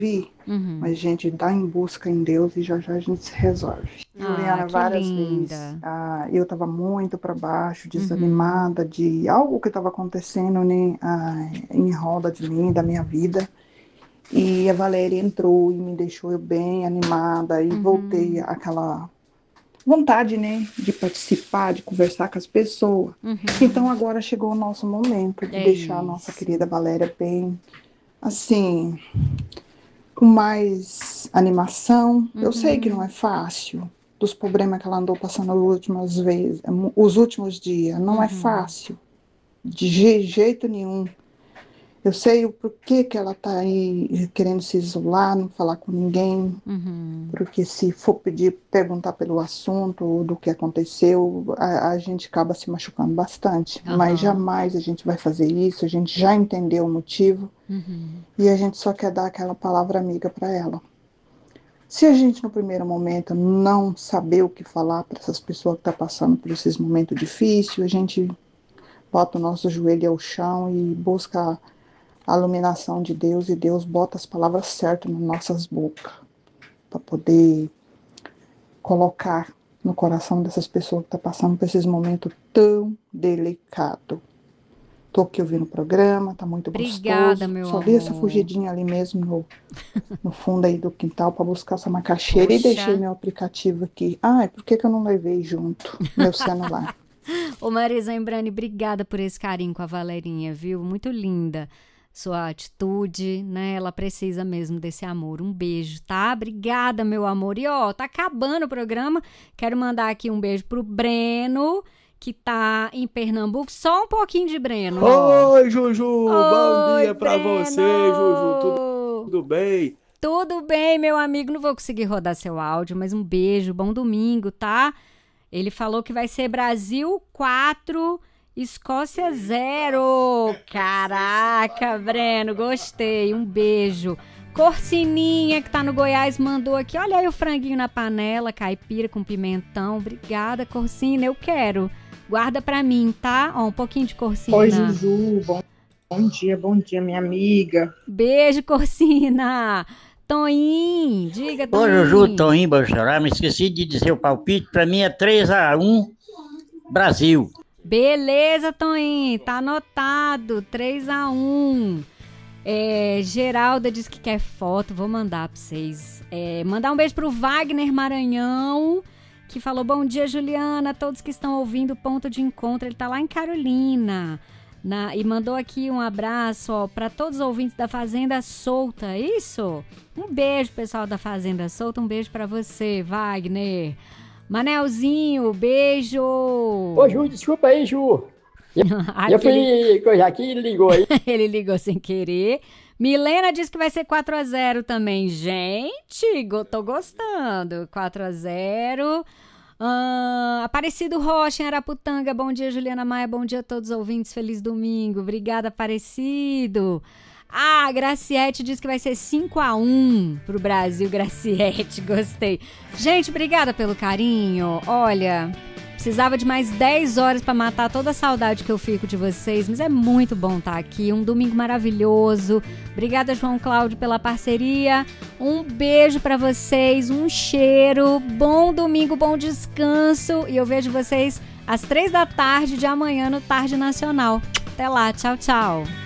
mas a gente dá em busca em Deus e já já a gente se resolve. Juliana, Que várias linda. vezes eu estava muito para baixo, desanimada de algo que estava acontecendo, né, em roda de mim, da minha vida. E a Valéria entrou e me deixou eu bem animada e voltei àquela vontade, né, de participar, de conversar com as pessoas. Então agora chegou o nosso momento de É deixar a nossa isso. querida Valéria bem, assim, com mais animação. Eu sei que não é fácil, dos problemas que ela andou passando as últimas vezes, os últimos dias, não é fácil, de jeito nenhum. Eu sei o porquê que ela está aí querendo se isolar, não falar com ninguém, porque se for pedir, perguntar pelo assunto do que aconteceu, a gente acaba se machucando bastante. Mas jamais a gente vai fazer isso, a gente já entendeu o motivo e a gente só quer dar aquela palavra amiga para ela. Se a gente, no primeiro momento, não saber o que falar para essas pessoas que estão passando por esses momentos difíceis, a gente bota o nosso joelho ao chão e busca a iluminação de Deus, e Deus bota as palavras certas nas nossas bocas, para poder colocar no coração dessas pessoas que estão passando por esses momentos tão delicados. Estou aqui ouvindo o programa, tá muito Obrigada, gostoso. meu Só dei essa amor. fugidinha ali mesmo no fundo aí do quintal para buscar essa macaxeira e deixei Poxa. meu aplicativo aqui. Ai, por que eu não levei junto meu celular? Ô Marisa Embrani, obrigada por esse carinho com a Valerinha, viu? Muito linda sua atitude, né? Ela precisa mesmo desse amor. Um beijo, tá? Obrigada, meu amor. E ó, tá acabando o programa. Quero mandar aqui um beijo pro Breno, que tá em Pernambuco. Só um pouquinho de Breno, ó. Oi, Juju! Bom Oi, dia pra você, Juju. Breno! Tudo bem? Tudo bem, meu amigo? Não vou conseguir rodar seu áudio, mas um beijo, bom domingo, tá? Ele falou que vai ser Brasil 4, Escócia 0. Caraca, Breno, gostei. Um beijo. Corsininha, que tá no Goiás, mandou aqui. Olha aí o franguinho na panela, caipira com pimentão. Obrigada, Corsina, eu quero. Guarda pra mim, tá? Ó, um pouquinho de Corsina. Oi, Juju. Bom dia, minha amiga. Beijo, Corsina. Toim, diga, Ô, Toim. Juju, Toim, Bolsonaro, me esqueci de dizer o palpite. Pra mim é 3-1, Brasil. Beleza, Toim, tá anotado, 3-1. Geralda diz que quer foto, vou mandar pra vocês. Mandar um beijo pro Wagner Maranhão, que falou: bom dia, Juliana, todos que estão ouvindo o Ponto de Encontro. Ele tá lá em Carolina. E mandou aqui um abraço, ó, para todos os ouvintes da Fazenda Solta, isso? Um beijo, pessoal da Fazenda Solta, um beijo para você, Wagner. Manelzinho, beijo. Ô, Ju, desculpa aí, Ju. Eu fui coisa aqui e ligou aí. Ele ligou sem querer. Milena disse que vai ser 4-0 também. Gente, tô gostando. 4-0. Aparecido Rocha em Araputanga, bom dia, Juliana Maia, bom dia a todos os ouvintes, feliz domingo, obrigada, Aparecido. Graciete diz que vai ser 5-1 pro Brasil. Graciete, gostei. Gente, obrigada pelo carinho. Olha, precisava de mais 10 horas para matar toda a saudade que eu fico de vocês, mas é muito bom estar aqui. Um domingo maravilhoso. Obrigada, João Cláudio, pela parceria. Um beijo para vocês, um cheiro. Bom domingo, bom descanso. E eu vejo vocês às 3 da tarde de amanhã no Tarde Nacional. Até lá, tchau, tchau.